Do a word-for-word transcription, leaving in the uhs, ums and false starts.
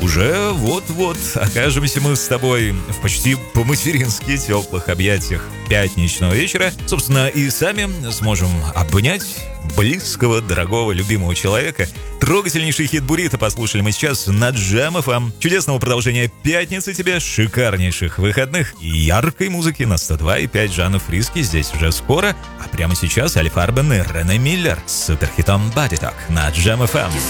уже вот-вот окажемся мы с тобой в почти по-матерински теплых объятиях пятничного вечера. Собственно, и сами сможем обнять близкого, дорогого, любимого человека. Трогательнейший хит Бурито послушали мы сейчас на Джам эф эм. Чудесного продолжения пятницы тебе, шикарнейших выходных и яркой музыки на сто два и пять Жанна Фриске здесь уже скоро. А прямо сейчас Али Фарбен и Рене Миллер с суперхитом Body Talk на Джам эф эм.